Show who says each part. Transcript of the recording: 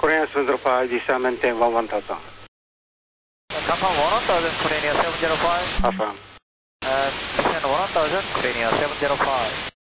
Speaker 1: Korean 705, descend maintain 1000.
Speaker 2: Confirm 1000, Korean 705.
Speaker 1: Affirm.
Speaker 2: Descend 1000, Korean 705.